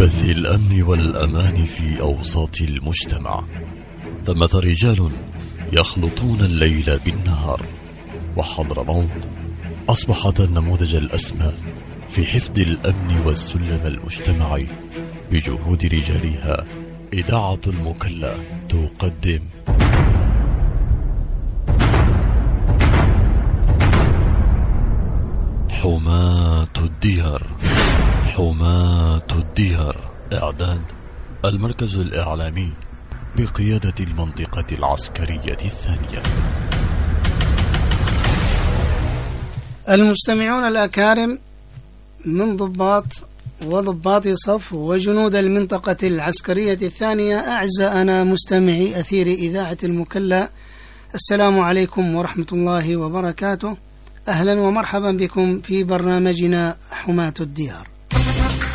لبث الأمن والأمان في أوساط المجتمع. ثمة رجال يخلطون الليل بالنهار، وحضرموت أصبحت النموذج الأسمى في حفظ الأمن والسلم المجتمعي. بجهود رجالها إذاعة المكلا تقدم حماة الديار. حماة الديار، إعداد المركز الإعلامي بقيادة المنطقة العسكرية الثانية. المستمعون الأكارم من ضباط وضباط صف وجنود المنطقة العسكرية الثانية، أعزائنا مستمعي أثير إذاعة المكلا، السلام عليكم ورحمة الله وبركاته. أهلا ومرحبا بكم في برنامجنا حماة الديار.